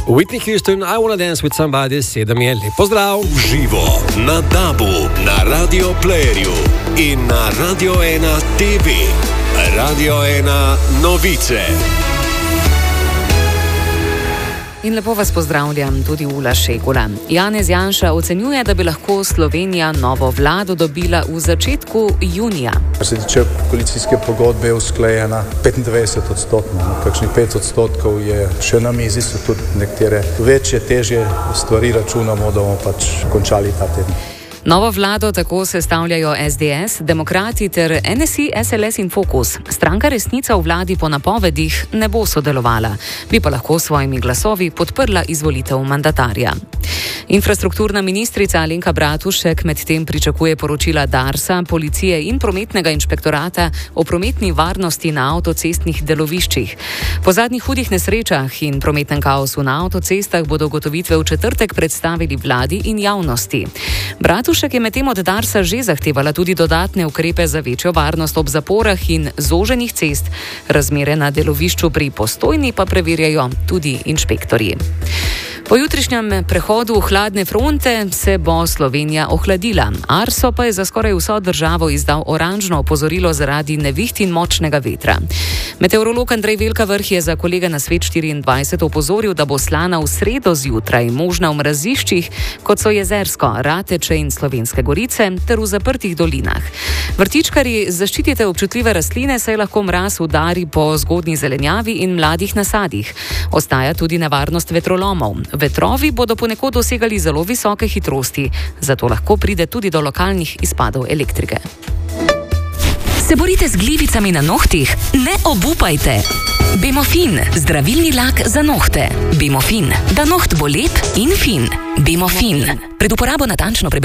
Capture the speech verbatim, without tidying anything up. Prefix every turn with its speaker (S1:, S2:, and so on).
S1: Whitney Houston, I Wanna Dance With Somebody, sedem je lep pozdrav.
S2: Živo na Dabu, na Radio Playerju in na Radio ena T V. Radio ena novice.
S3: In lepo vas pozdravljam tudi Ula Šegula. Janez Janša ocenjuje, da bi lahko Slovenija novo vlado dobila v začetku junija.
S4: Kar se tiče koalicijske pogodbe, je usklajena petindvajset odstotkov, kakšnih pet odstotkov je še na mizi, so tudi nekatere večje, težje stvari, računamo, da bomo pač končali ta teden.
S3: Novo vlado tako sestavljajo S D S, Demokrati ter N S I, S L S in Fokus. Stranka Resnica v vladi po napovedih ne bo sodelovala, bi pa lahko s svojimi glasovi podprla izvolitev mandatarja. Infrastrukturna ministrica Alenka Bratušek medtem pričakuje poročila Darsa, policije in prometnega inšpektorata o prometni varnosti na avtocestnih deloviščih. Po zadnjih hudih nesrečah in prometnem kaosu na avtocestah bodo ugotovitve v četrtek predstavili vladi in javnosti. Bratušek je medtem od Darsa že zahtevala tudi dodatne ukrepe za večjo varnost ob zaporah in zoženih cest. Razmere na delovišču pri Postojni pa preverjajo tudi inšpektorji. Po jutrišnjem prehodu hladne fronte se bo Slovenija ohladila. Arso pa je za skoraj vso državo izdal oranžno opozorilo zaradi neviht in močnega vetra. Meteorolog Andrej Velkavrh je za kolega na Svet štiriindvajset opozoril, da bo slana v sredo zjutraj možna v mraziščih, kot so Jezersko, Rateče in Slovenske Gorice, ter v zaprtih dolinah. Vrtičkarji, zaščitite občutljive rastline, saj lahko mraz udari po zgodnji zelenjavi in mladih nasadih. Ostaja tudi nevarnost vetrolomov. Vetrovi bodo ponekod dosegali zelo visoke hitrosti, zato lahko pride tudi do lokalnih izpadov elektrike.
S5: Se borite z glivicami na nohtih? Ne obupajte! Bemofin, zdravilni lak za nohte. Bemofin, da noht bo lep in fin. Bemofin. Pred uporabo natančno preberite